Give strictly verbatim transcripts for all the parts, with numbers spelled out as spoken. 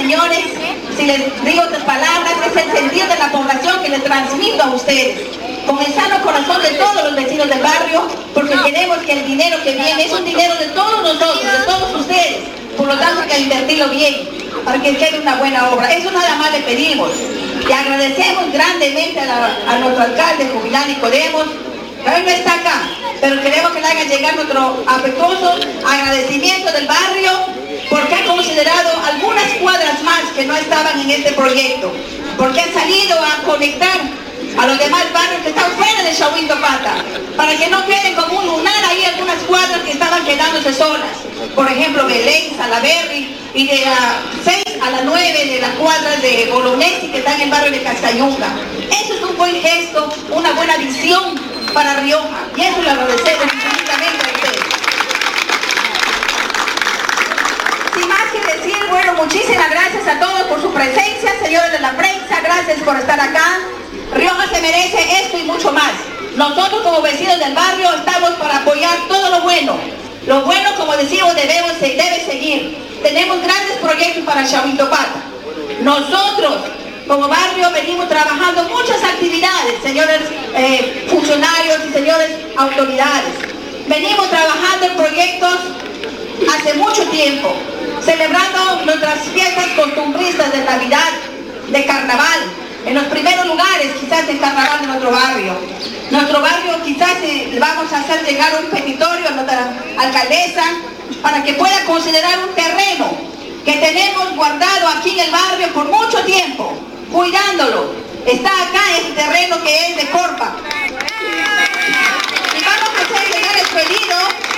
señores, si les digo estas palabras, es el sentir de la población que les transmito a ustedes, con el sano corazón de todos los vecinos del barrio, porque queremos que el dinero que viene es un dinero de todos nosotros, de todos ustedes, por lo tanto hay que invertirlo bien, para que quede una buena obra. Eso nada más le pedimos. Y agradecemos grandemente a, la, a nuestro alcalde, Jubilán Nicodemos, que hoy no está acá, pero queremos que le haga llegar nuestro afectuoso agradecimiento del barrio, porque ha considerado algunas cuadras más que no estaban en este proyecto, porque ha salido a conectar a los demás barrios que están fuera de Chahuíntopata, para que no queden como un lunar ahí algunas cuadras que estaban quedándose solas. Por ejemplo, Belén, Salaberry, y de las seis a las nueve de las cuadras de Bolognesi que están en el barrio de Castayunga. Eso es un buen gesto, una buena visión para Rioja, y eso lo agradecemos infinitamente a ustedes. Sin más que decir, bueno, muchísimas gracias a todos por su presencia, señores de la prensa, gracias por estar acá. Rioja se merece esto y mucho más. Nosotros como vecinos del barrio estamos para apoyar todo lo bueno. Lo bueno, como decimos, debemos, debe seguir. Tenemos grandes proyectos para Chahuíntopata. Nosotros, como barrio, venimos trabajando muchas actividades, señores eh, funcionarios y señores autoridades. Venimos trabajando en proyectos hace mucho tiempo, celebrando nuestras fiestas costumbristas de Navidad, de Carnaval, en los primeros lugares quizás del Carnaval de nuestro barrio. Nuestro barrio quizás eh, vamos a hacer llegar un petitorio a nuestra alcaldesa para que pueda considerar un terreno que tenemos guardado aquí en el barrio por mucho tiempo, cuidándolo. Está acá este terreno que es de Corpa. Y vamos a hacer llegar el pedido,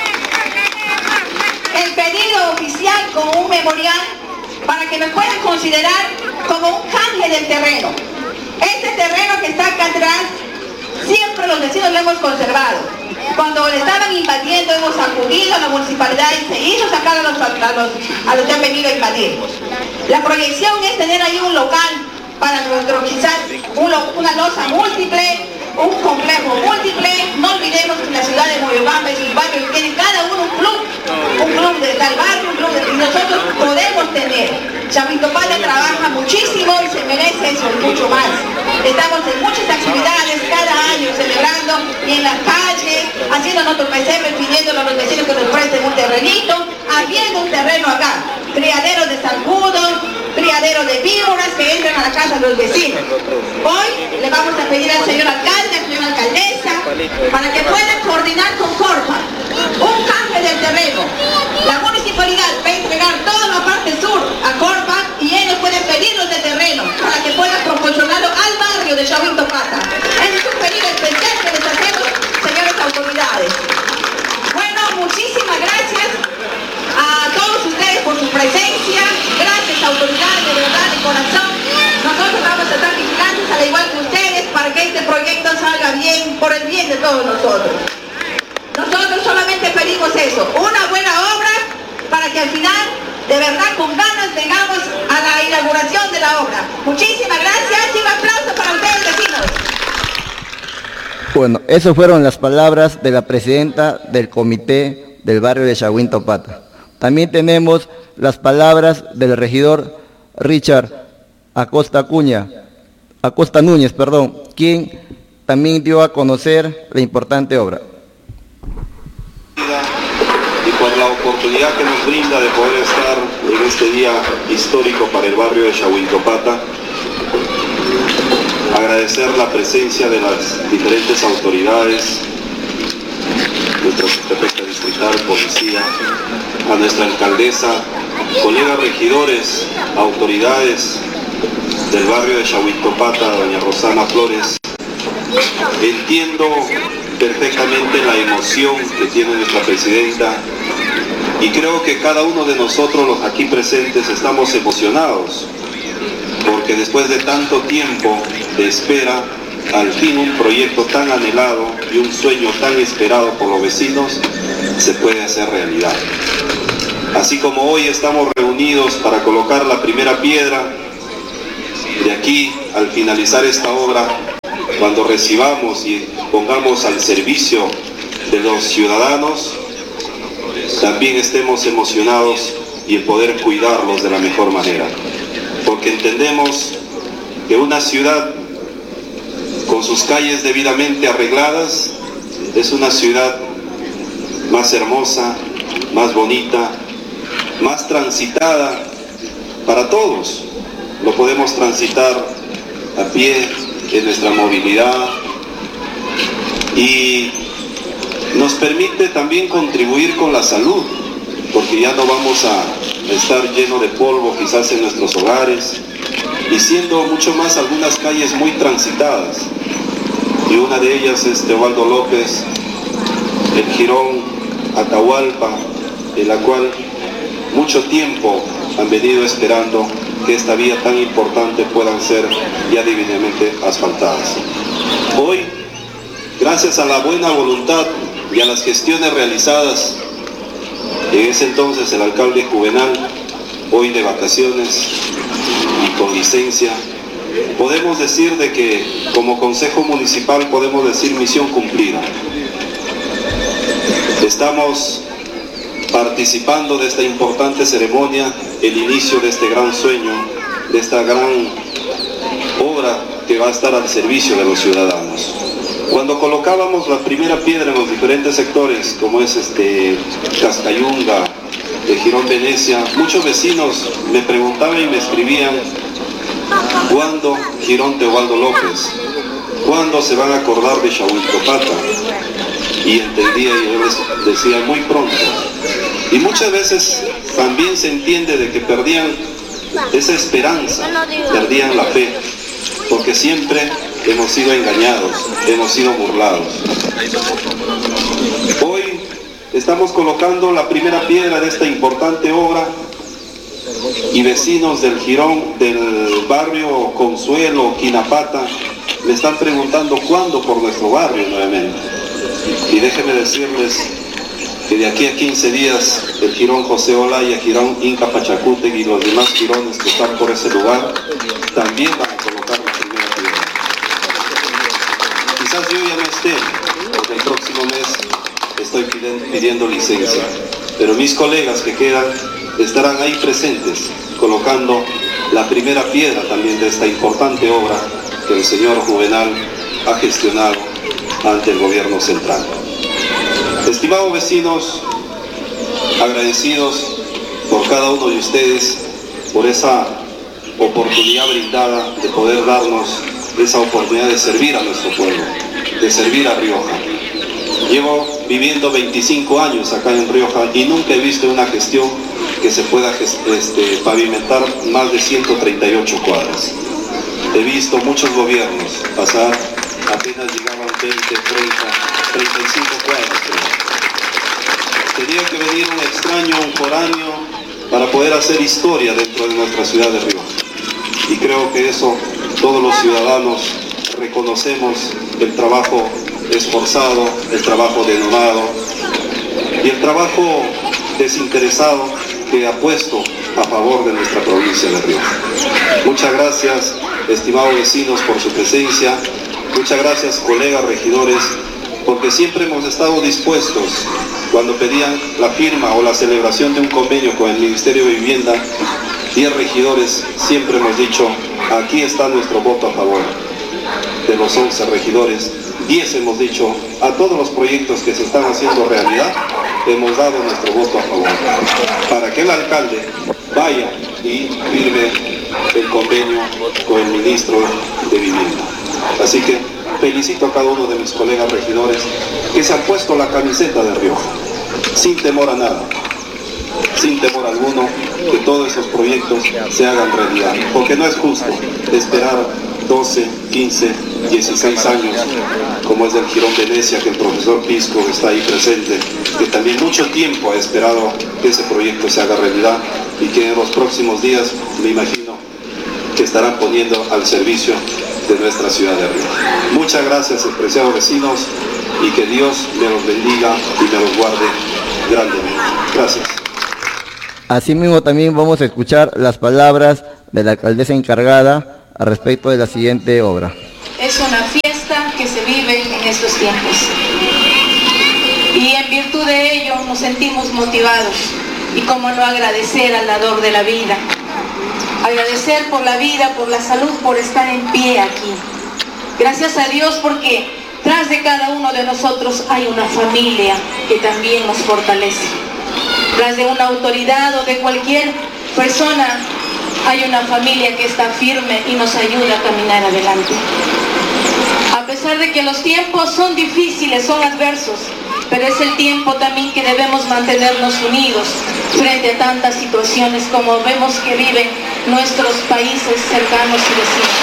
el pedido oficial como un memorial para que nos puedan considerar como un canje del terreno. Este terreno que está acá atrás, siempre los vecinos lo hemos conservado. Cuando le estaban invadiendo hemos acudido a la municipalidad y se hizo sacar a los, a los, a los que han venido a invadir. La proyección es tener ahí un local para nuestro, quizás uno, una loza múltiple, un complejo múltiple. No olvidemos que la ciudad de Moyobamba y sus barrios tienen cada uno un club, un club de tal barrio, un club de... y nosotros podemos tener. Chahuíntopata trabaja muchísimo y se merece eso y mucho más. Estamos en muchas actividades cada año celebrando y en las calles, haciendo nuestro pesebre, pidiéndole a los vecinos que nos presten un terrenito, habiendo un terreno acá, criaderos de zancudos, criaderos de víboras que entran a la casa de los vecinos. Hoy le vamos a pedir al señor alcalde, a la señora alcaldesa, para que puedan coordinar con Corpa un canje del terreno. La municipalidad va a entregar toda la parte sur a Corpa y ellos pueden pedirlos de terreno para que puedan proporcionarlo al barrio de Chahuíntopata. Ese es un pedido especial que les hacemos, señores autoridades. Bueno, muchísimas gracias a todos ustedes por su presencia. Gracias, autoridades, de verdad, de corazón. Nosotros vamos a estar vigilantes, al igual que ustedes, para que este proyecto salga bien, por el bien de todos nosotros. Nosotros solamente pedimos eso, una buena obra, para que al final, de verdad, con ganas, vengamos a la inauguración de la obra. Muchísimas gracias y un aplauso para ustedes, vecinos. Bueno, esas fueron las palabras de la presidenta del comité del barrio de Chahuíntopata. También tenemos las palabras del regidor Richard Acosta Acuña, Acosta Núñez, perdón, quien también dio a conocer la importante obra. Y por la oportunidad que nos brinda de poder estar en este día histórico para el barrio de Chahuíntopata, agradecer la presencia de las diferentes autoridades, nuestra subprefecta distrital, policía, a nuestra alcaldesa, colegas regidores, autoridades del barrio de Chahuíntopata, doña Rosana Flores. Entiendo perfectamente la emoción que tiene nuestra presidenta y creo que cada uno de nosotros los aquí presentes estamos emocionados porque después de tanto tiempo de espera, al fin un proyecto tan anhelado y un sueño tan esperado por los vecinos se puede hacer realidad. Así como hoy estamos reunidos para colocar la primera piedra, de aquí al finalizar esta obra, cuando recibamos y pongamos al servicio de los ciudadanos, también estemos emocionados y en poder cuidarlos de la mejor manera. porque entendemos que una ciudad con sus calles debidamente arregladas es una ciudad más hermosa, más bonita, más transitada para todos. Lo podemos transitar a pie, en nuestra movilidad, y nos permite también contribuir con la salud, porque ya no vamos a estar lleno de polvo quizás en nuestros hogares, y siendo mucho más algunas calles muy transitadas, y una de ellas es Teobaldo López, el jirón Atahualpa, en la cual mucho tiempo han venido esperando que esta vía tan importante puedan ser ya debidamente asfaltadas. Hoy, gracias a la buena voluntad y a las gestiones realizadas, en ese entonces el alcalde Juvenal, hoy de vacaciones y con licencia, podemos decir de que como Consejo Municipal podemos decir misión cumplida. Estamos participando de esta importante ceremonia, el inicio de este gran sueño, de esta gran obra que va a estar al servicio de los ciudadanos. Cuando colocábamos la primera piedra en los diferentes sectores, como es este Cascayunga, el Jirón Venecia, muchos vecinos me preguntaban y me escribían: ¿cuándo Jirón Teobaldo López? ¿Cuándo se van a acordar de Yahuintopata? Y entendía y yo les decía: muy pronto. Y muchas veces también se entiende de que perdían esa esperanza, perdían la fe, porque siempre hemos sido engañados, hemos sido burlados. Hoy estamos colocando la primera piedra de esta importante obra, y vecinos del Jirón, del barrio Consuelo, Quinapata, me están preguntando cuándo por nuestro barrio nuevamente. Y déjenme decirles que de aquí a quince días el Jirón José Olaya, Jirón Inca Pachacutegui y los demás jirones que están por ese lugar también van a colocar la primera piedra. Quizás yo ya no esté, porque el próximo mes estoy pidiendo licencia, pero mis colegas que quedan estarán ahí presentes colocando la primera piedra también de esta importante obra que el señor Juvenal ha gestionado ante el gobierno central. Estimados vecinos, agradecidos por cada uno de ustedes por esa oportunidad brindada de poder darnos esa oportunidad de servir a nuestro pueblo, de servir a Rioja. Llevo viviendo veinticinco años acá en Rioja y nunca he visto una gestión que se pueda este, pavimentar más de ciento treinta y ocho cuadras. He visto muchos gobiernos pasar, apenas llegaban veinte, treinta, treinta y cinco cuadras. Tenía que venir un extraño, un foráneo, para poder hacer historia dentro de nuestra ciudad de Rioja. Y creo que eso todos los ciudadanos reconocemos el trabajo esforzado, el trabajo denodado y el trabajo desinteresado que ha puesto a favor de nuestra provincia de Rioja. Muchas gracias, estimados vecinos, por su presencia. Muchas gracias, colegas regidores, porque siempre hemos estado dispuestos, cuando pedían la firma o la celebración de un convenio con el Ministerio de Vivienda, diez regidores, siempre hemos dicho: aquí está nuestro voto a favor. De los once regidores, diez hemos dicho: a todos los proyectos que se están haciendo realidad, hemos dado nuestro voto a favor, para que el alcalde vaya y firme el convenio con el ministro de Vivienda. Así que felicito a cada uno de mis colegas regidores que se han puesto la camiseta de Rioja, sin temor a nada, sin temor alguno, que todos esos proyectos se hagan realidad, porque no es justo esperar doce, quince, dieciséis años, como es del Jirón Venecia, que el profesor Pisco está ahí presente, que también mucho tiempo ha esperado que ese proyecto se haga realidad y que en los próximos días, me imagino, que estarán poniendo al servicio de nuestra ciudad de Rioja. Muchas gracias, apreciados vecinos, y que Dios me los bendiga y me los guarde grandemente. Gracias. Asimismo, también vamos a escuchar las palabras de la alcaldesa encargada al respecto de la siguiente obra. Es una fiesta que se vive en estos tiempos. Y en virtud de ello nos sentimos motivados. Y cómo no agradecer al dador de la vida, Agradecer por la vida, por la salud, por estar en pie aquí. Gracias a Dios porque tras de cada uno de nosotros hay una familia que también nos fortalece. Tras de una autoridad o de cualquier persona hay una familia que está firme y nos ayuda a caminar adelante. A pesar de que los tiempos son difíciles, son adversos, pero es el tiempo también que debemos mantenernos unidos frente a tantas situaciones como vemos que viven nuestros países cercanos y vecinos.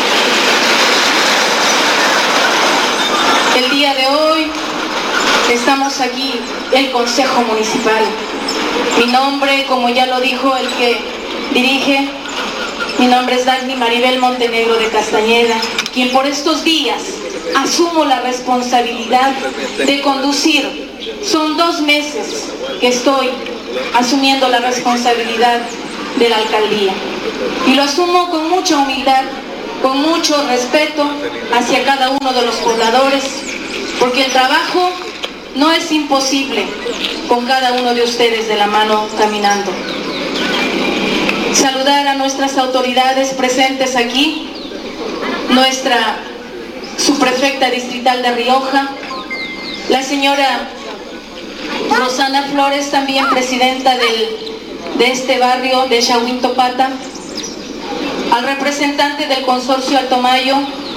El día de hoy estamos aquí, el Consejo Municipal. Mi nombre, como ya lo dijo el que dirige, mi nombre es Dagny Maribel Montenegro de Castañeda, quien por estos días asumo la responsabilidad de conducir. Son dos meses que estoy asumiendo la responsabilidad de la alcaldía. Y lo asumo con mucha humildad, con mucho respeto hacia cada uno de los pobladores, porque el trabajo no es imposible con cada uno de ustedes de la mano caminando. Saludar a nuestras autoridades presentes aquí, nuestra subprefecta distrital de Rioja, la señora Rosana Flores, también presidenta del, de este barrio de Yaguintopata, al representante del consorcio Alto Mayo,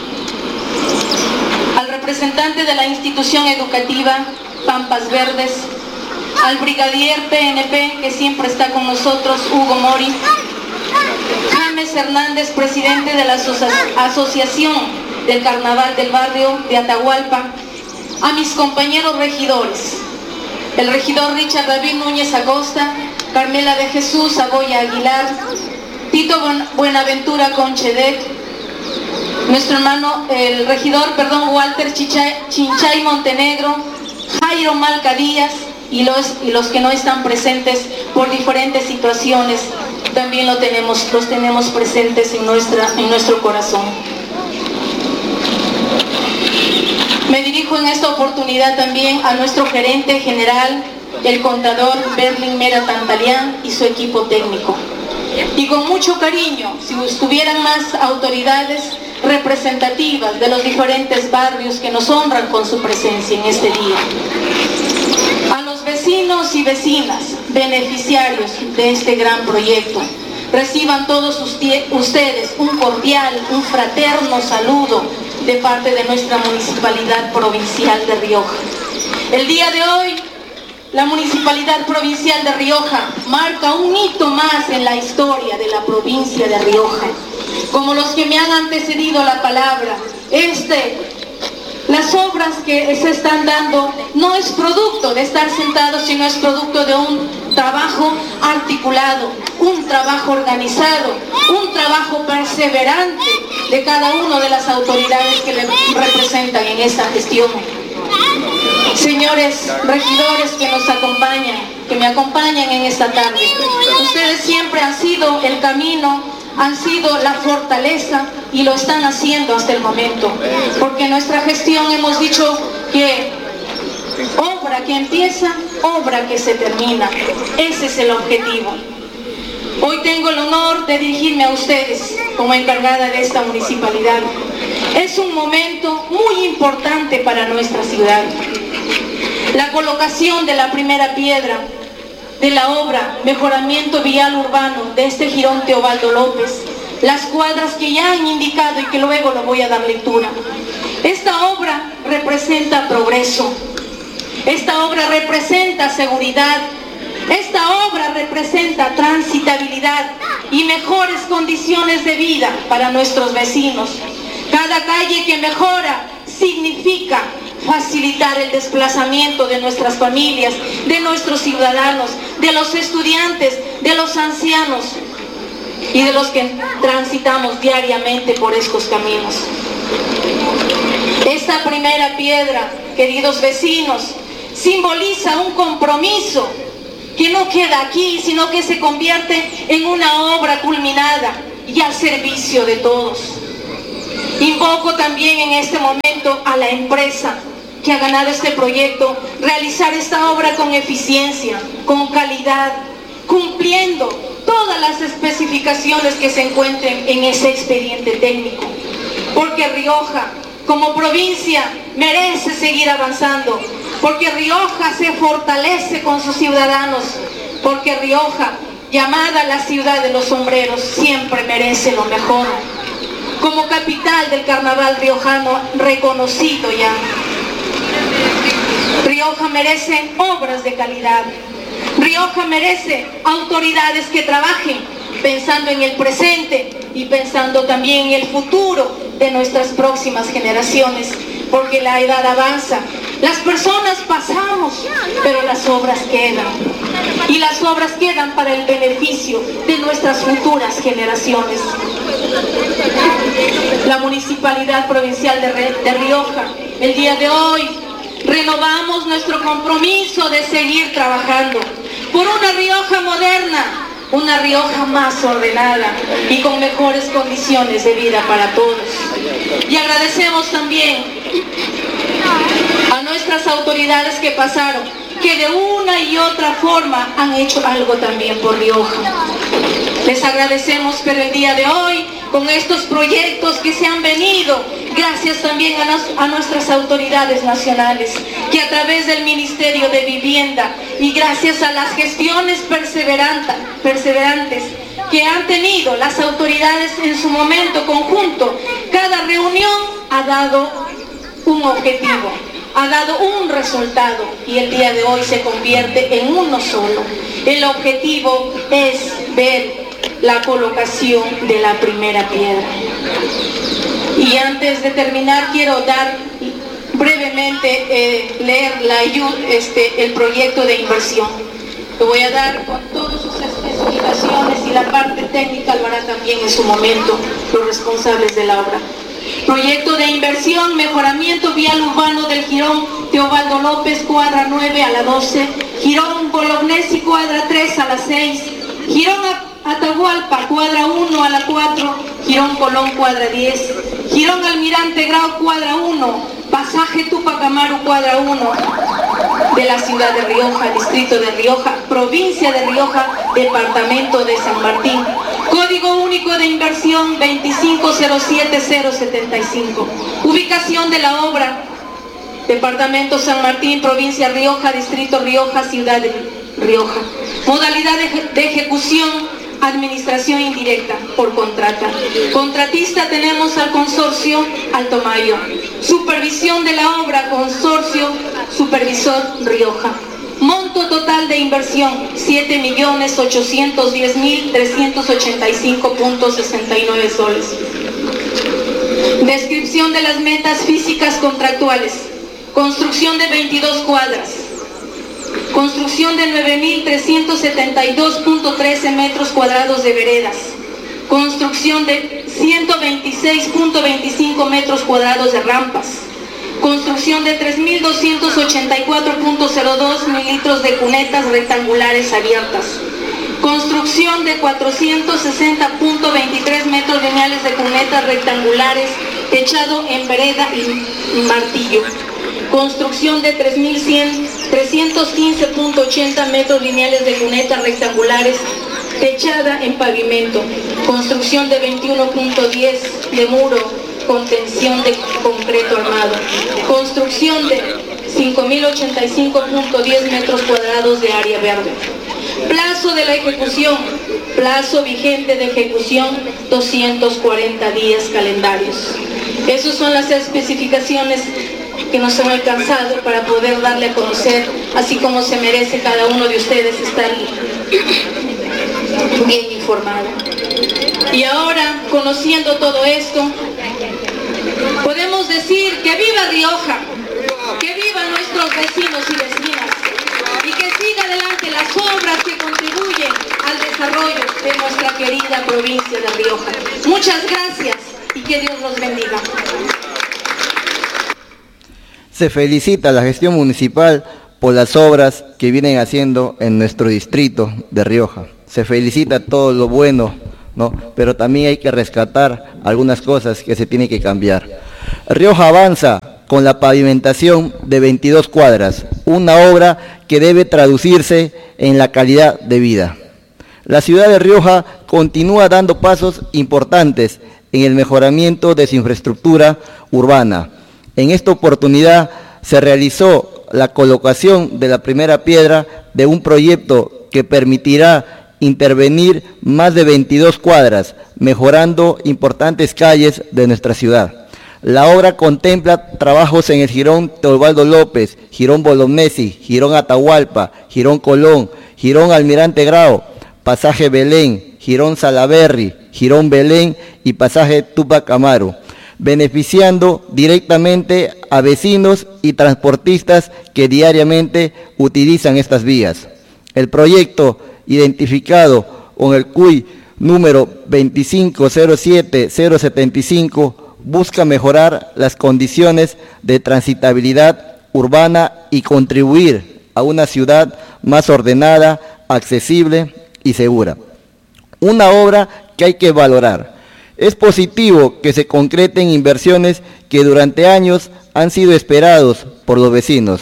al representante de la institución educativa Pampas Verdes, al brigadier P N P que siempre está con nosotros, Hugo Mori, James Hernández, presidente de la aso- Asociación del Carnaval del Barrio de Atahualpa, a mis compañeros regidores, el regidor Richard David Núñez Acosta, Carmela de Jesús Aboya Aguilar, Tito Buenaventura Conchedec, nuestro hermano, el regidor, perdón, Walter Chinchay, Chinchay Montenegro, Jairo Malca Díaz, y los, y los que no están presentes por diferentes situaciones, también lo tenemos, los tenemos presentes en, nuestra, en nuestro corazón. Me dirijo en esta oportunidad también a nuestro gerente general, el contador Berlin Mera Tantalián y su equipo técnico. Y con mucho cariño, si estuvieran más autoridades representativas de los diferentes barrios que nos honran con su presencia en este día. A los vecinos y vecinas beneficiarios de este gran proyecto, reciban todos ustedes un cordial, un fraterno saludo de parte de nuestra Municipalidad Provincial de Rioja. El día de hoy, la Municipalidad Provincial de Rioja marca un hito más en la historia de la provincia de Rioja. Como los que me han antecedido la palabra, este, las obras que se están dando no es producto de estar sentados, sino es producto de un trabajo articulado, un trabajo organizado, un trabajo perseverante de cada una de las autoridades que le representan en esta gestión. Señores regidores que nos acompañan, que me acompañan en esta tarde, ustedes siempre han sido el camino, han sido la fortaleza y lo están haciendo hasta el momento, porque en nuestra gestión hemos dicho que obra que empieza, obra que se termina. Ese es el objetivo. Hoy tengo el honor de dirigirme a ustedes como encargada de esta municipalidad. Es un momento muy importante para nuestra ciudad. La colocación de la primera piedra de la obra Mejoramiento Vial Urbano de este jirón Teobaldo López, las cuadras que ya han indicado y que luego lo voy a dar lectura. Esta obra representa progreso, esta obra representa seguridad, esta obra representa transitabilidad y mejores condiciones de vida para nuestros vecinos. Cada calle que mejora significa facilitar el desplazamiento de nuestras familias, de nuestros ciudadanos, de los estudiantes, de los ancianos y de los que transitamos diariamente por estos caminos. Esta primera piedra, queridos vecinos, simboliza un compromiso que no queda aquí, sino que se convierte en una obra culminada y al servicio de todos. Invoco también en este momento a la empresa que ha ganado este proyecto, realizar esta obra con eficiencia, con calidad, cumpliendo todas las especificaciones que se encuentren en ese expediente técnico, porque Rioja, como provincia, merece seguir avanzando, porque Rioja se fortalece con sus ciudadanos, porque Rioja, llamada la ciudad de los sombreros, siempre merece lo mejor. Como capital del carnaval riojano reconocido ya, Rioja merece obras de calidad. Rioja merece autoridades que trabajen pensando en el presente y pensando también en el futuro de nuestras próximas generaciones, porque la edad avanza, las personas pasamos, pero las obras quedan. Y las obras quedan para el beneficio de nuestras futuras generaciones. La Municipalidad Provincial de, Re- de Rioja, el día de hoy, renovamos nuestro compromiso de seguir trabajando por una Rioja moderna, una Rioja más ordenada y con mejores condiciones de vida para todos. Y agradecemos también a nuestras autoridades que pasaron, que de una y otra forma han hecho algo también por Rioja. Les agradecemos, pero el día de hoy, con estos proyectos que se han venido, gracias también a, nos, a nuestras autoridades nacionales, que a través del Ministerio de Vivienda y gracias a las gestiones perseverantes que han tenido las autoridades en su momento conjunto, cada reunión ha dado un objetivo, ha dado un resultado y el día de hoy se convierte en uno solo. El objetivo es ver la colocación de la primera piedra. Y antes de terminar quiero dar brevemente, eh, leer la, este, el proyecto de inversión. Lo voy a dar con todas sus especificaciones y la parte técnica lo hará también en su momento los responsables de la obra. Proyecto de inversión, mejoramiento vial urbano del Jirón Teobaldo López, cuadra nueve a la doce, Jirón Bolognesi, cuadra tres a la seis, Jirón Atahualpa, cuadra uno a la cuatro, Jirón Colón, cuadra diez, Jirón Almirante Grau, cuadra uno, Pasaje Tupac Amaru, cuadra uno, de la ciudad de Rioja, distrito de Rioja, provincia de Rioja, departamento de San Martín. Código único de inversión veinticinco cero siete cero setenta y cinco. Ubicación de la obra, departamento San Martín, provincia Rioja, distrito Rioja, ciudad de Rioja. Modalidad de, de ejecución, administración indirecta por contrata. Contratista tenemos al consorcio Alto Mayo. Supervisión de la obra, consorcio Supervisor Rioja. Monto total de inversión, siete millones ochocientos diez mil trescientos ochenta y cinco punto sesenta y nueve soles. Descripción de las metas físicas contractuales. Construcción de veintidós cuadras. Construcción de nueve mil trescientos setenta y dos punto trece metros cuadrados de veredas. Construcción de ciento veintiséis punto veinticinco metros cuadrados de rampas. Construcción de tres mil doscientos ochenta y cuatro punto cero dos mililitros de cunetas rectangulares abiertas. Construcción de cuatrocientos sesenta punto veintitrés metros lineales de cunetas rectangulares techado en vereda y martillo. Construcción de tres mil trescientos quince punto ochenta metros lineales de cunetas rectangulares techada en pavimento. Construcción de veintiuno punto diez de muro, contención de concreto armado. Construcción de cinco mil ochenta y cinco punto diez metros cuadrados de área verde. Plazo de la ejecución. Plazo vigente de ejecución, doscientos cuarenta días calendarios. Esas son las especificaciones que nos han alcanzado para poder darle a conocer, así como se merece cada uno de ustedes estar bien informado. Y ahora, conociendo todo esto, podemos decir que viva Rioja, que vivan nuestros vecinos y vecinas, y que siga adelante las obras que contribuyen al desarrollo de nuestra querida provincia de Rioja. Muchas gracias y que Dios los bendiga. Se felicita a la gestión municipal por las obras que vienen haciendo en nuestro distrito de Rioja. Se felicita todo lo bueno, ¿no? Pero también hay que rescatar algunas cosas que se tienen que cambiar. Rioja avanza con la pavimentación de veintidós cuadras, una obra que debe traducirse en la calidad de vida. La ciudad de Rioja continúa dando pasos importantes en el mejoramiento de su infraestructura urbana. En esta oportunidad se realizó la colocación de la primera piedra de un proyecto que permitirá intervenir más de veintidós cuadras, mejorando importantes calles de nuestra ciudad. La obra contempla trabajos en el Jirón Teobaldo López, Jirón Bolognesi, Jirón Atahualpa, Jirón Colón, Jirón Almirante Grau, Pasaje Belén, Jirón Salaberry, Jirón Belén y Pasaje Túpac Amaru, beneficiando directamente a vecinos y transportistas que diariamente utilizan estas vías. El proyecto, identificado con el C U I número veinticinco cero siete cero setenta y cinco, busca mejorar las condiciones de transitabilidad urbana y contribuir a una ciudad más ordenada, accesible y segura. Una obra que hay que valorar. Es positivo que se concreten inversiones que durante años han sido esperados por los vecinos.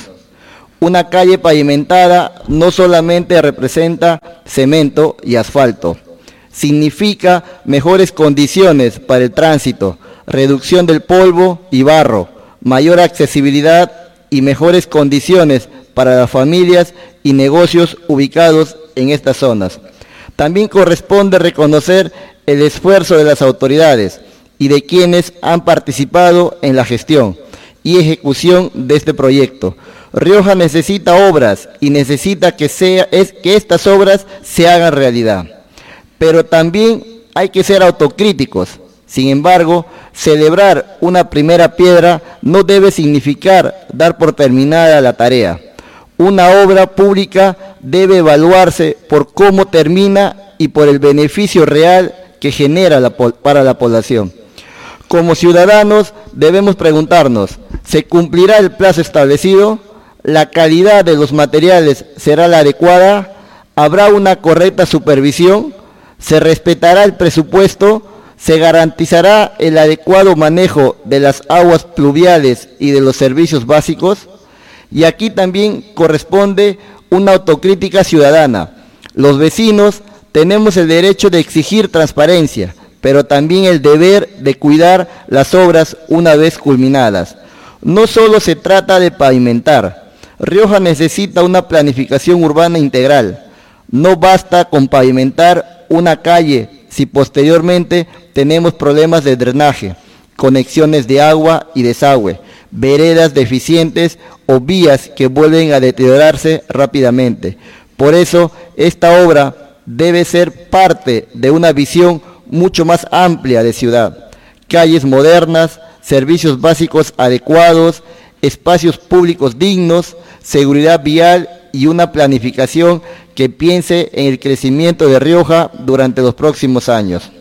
Una calle pavimentada no solamente representa cemento y asfalto, significa mejores condiciones para el tránsito, reducción del polvo y barro, mayor accesibilidad y mejores condiciones para las familias y negocios ubicados en estas zonas. También corresponde reconocer el esfuerzo de las autoridades y de quienes han participado en la gestión y ejecución de este proyecto. Rioja necesita obras y necesita que, sea, es, que estas obras se hagan realidad. Pero también hay que ser autocríticos. Sin embargo, celebrar una primera piedra no debe significar dar por terminada la tarea. Una obra pública debe evaluarse por cómo termina y por el beneficio real que genera la, para la población. Como ciudadanos debemos preguntarnos, ¿se cumplirá el plazo establecido? ¿La calidad de los materiales será la adecuada? ¿Habrá una correcta supervisión? ¿Se respetará el presupuesto? ¿Se garantizará el adecuado manejo de las aguas pluviales y de los servicios básicos? Y aquí también corresponde una autocrítica ciudadana. Los vecinos tenemos el derecho de exigir transparencia, pero también el deber de cuidar las obras una vez culminadas. No solo se trata de pavimentar. Rioja necesita una planificación urbana integral. No basta con pavimentar una calle si posteriormente tenemos problemas de drenaje, conexiones de agua y desagüe, veredas deficientes o vías que vuelven a deteriorarse rápidamente. Por eso, esta obra debe ser parte de una visión mucho más amplia de ciudad. Calles modernas, servicios básicos adecuados, espacios públicos dignos, seguridad vial y una planificación que piense en el crecimiento de Rioja durante los próximos años.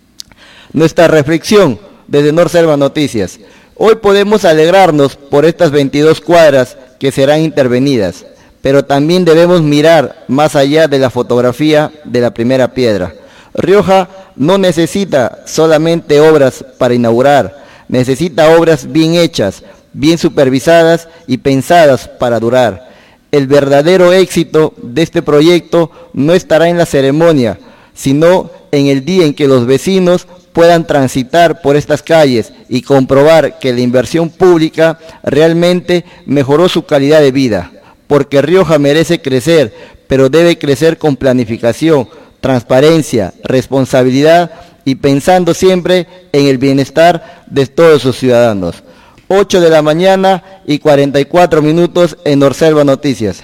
Nuestra reflexión desde Norselva Noticias. Hoy podemos alegrarnos por estas veintidós cuadras que serán intervenidas, pero también debemos mirar más allá de la fotografía de la primera piedra. Rioja no necesita solamente obras para inaugurar, necesita obras bien hechas, bien supervisadas y pensadas para durar. El verdadero éxito de este proyecto no estará en la ceremonia, sino en el día en que los vecinos puedan transitar por estas calles y comprobar que la inversión pública realmente mejoró su calidad de vida, porque Rioja merece crecer, pero debe crecer con planificación, transparencia, responsabilidad y pensando siempre en el bienestar de todos sus ciudadanos. ocho de la mañana y cuarenta y cuatro minutos en Norselva Noticias.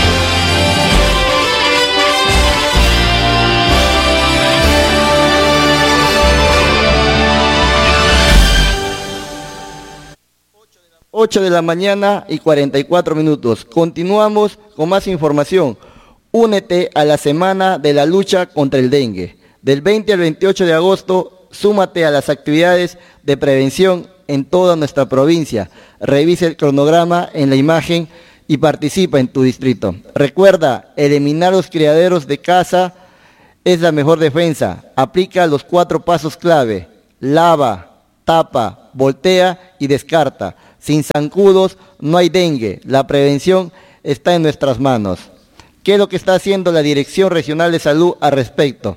ocho de la mañana y cuarenta y cuatro minutos. Continuamos con más información. Únete a la Semana de la Lucha contra el Dengue. Del veinte al veintiocho de agosto, súmate a las actividades de prevención en toda nuestra provincia. Revisa el cronograma en la imagen y participa en tu distrito. Recuerda, eliminar los criaderos de caza es la mejor defensa. Aplica los cuatro pasos clave. Lava, tapa, voltea y descarta. Sin zancudos no hay dengue. La prevención está en nuestras manos. ¿Qué es lo que está haciendo la Dirección Regional de Salud al respecto?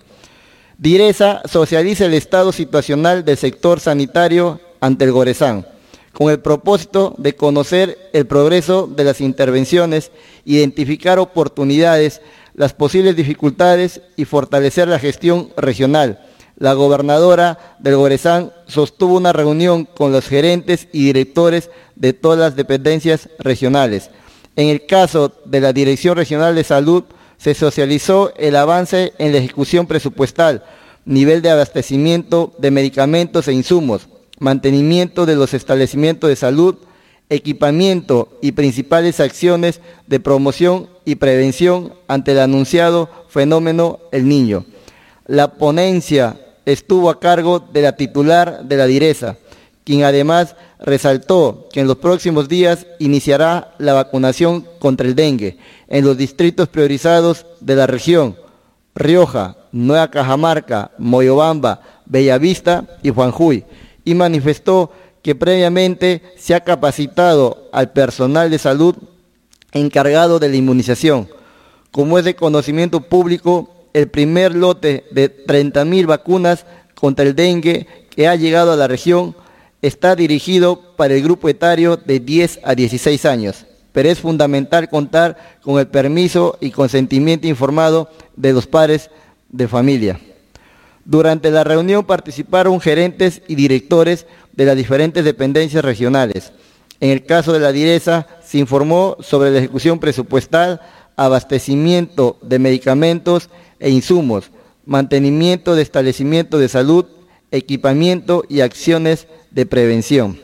DIRESA socializa el estado situacional del sector sanitario ante el Goresán, con el propósito de conocer el progreso de las intervenciones, identificar oportunidades, las posibles dificultades y fortalecer la gestión regional. La gobernadora del Goresán sostuvo una reunión con los gerentes y directores de todas las dependencias regionales. En el caso de la Dirección Regional de Salud, se socializó el avance en la ejecución presupuestal, nivel de abastecimiento de medicamentos e insumos, mantenimiento de los establecimientos de salud, equipamiento y principales acciones de promoción y prevención ante el anunciado fenómeno El Niño. La ponencia estuvo a cargo de la titular de la DIRESA, quien además resaltó que en los próximos días iniciará la vacunación contra el dengue en los distritos priorizados de la región: Rioja, Nueva Cajamarca, Moyobamba, Bellavista y Juanjuy, y manifestó que previamente se ha capacitado al personal de salud encargado de la inmunización. Como es de conocimiento público, el primer lote de treinta mil vacunas contra el dengue que ha llegado a la región está dirigido para el grupo etario de diez a dieciséis años, pero es fundamental contar con el permiso y consentimiento informado de los padres de familia. Durante la reunión participaron gerentes y directores de las diferentes dependencias regionales. En el caso de la DIRESA, se informó sobre la ejecución presupuestal, abastecimiento de medicamentos e insumos, mantenimiento de establecimientos de salud, equipamiento y acciones de prevención.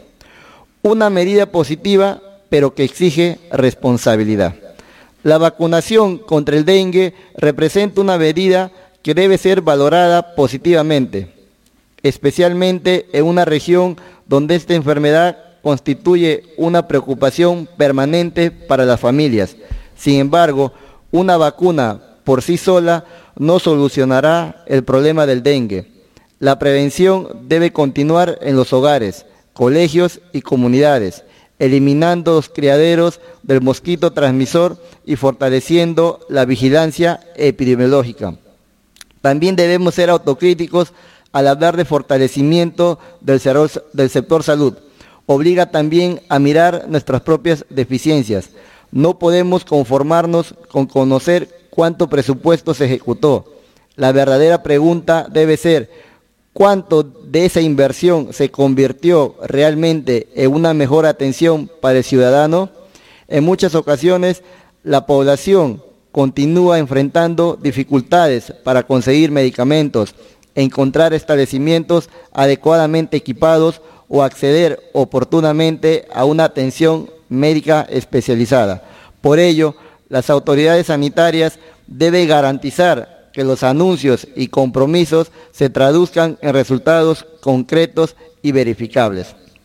Una medida positiva, pero que exige responsabilidad. La vacunación contra el dengue representa una medida que debe ser valorada positivamente, especialmente en una región donde esta enfermedad constituye una preocupación permanente para las familias. Sin embargo, una vacuna por sí sola no solucionará el problema del dengue. La prevención debe continuar en los hogares, colegios y comunidades, eliminando los criaderos del mosquito transmisor y fortaleciendo la vigilancia epidemiológica. También debemos ser autocríticos al hablar de fortalecimiento del sector salud. Obliga también a mirar nuestras propias deficiencias. No podemos conformarnos con conocer cuánto presupuesto se ejecutó. La verdadera pregunta debe ser: ¿cuánto de esa inversión se convirtió realmente en una mejor atención para el ciudadano? En muchas ocasiones, la población continúa enfrentando dificultades para conseguir medicamentos, encontrar establecimientos adecuadamente equipados o acceder oportunamente a una atención médica especializada. Por ello, las autoridades sanitarias deben garantizar que los anuncios y compromisos se traduzcan en resultados concretos y verificables.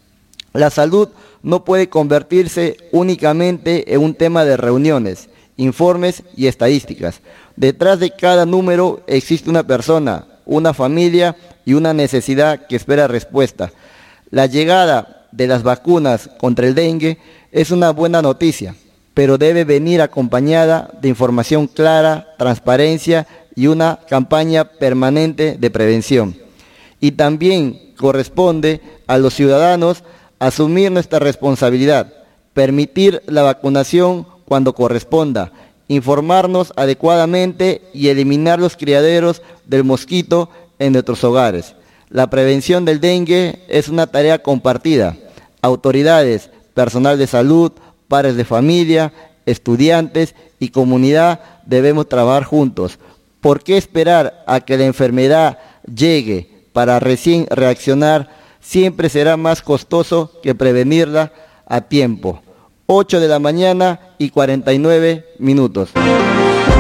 La salud no puede convertirse únicamente en un tema de reuniones, informes y estadísticas. Detrás de cada número existe una persona, una familia y una necesidad que espera respuesta. La llegada de las vacunas contra el dengue es una buena noticia, pero debe venir acompañada de información clara, transparencia y una campaña permanente de prevención. Y también corresponde a los ciudadanos asumir nuestra responsabilidad, permitir la vacunación cuando corresponda, informarnos adecuadamente y eliminar los criaderos del mosquito en nuestros hogares. La prevención del dengue es una tarea compartida. Autoridades, personal de salud, padres de familia, estudiantes y comunidad debemos trabajar juntos. ¿Por qué esperar a que la enfermedad llegue para recién reaccionar? Siempre será más costoso que prevenirla a tiempo. ocho de la mañana y cuarenta y nueve minutos.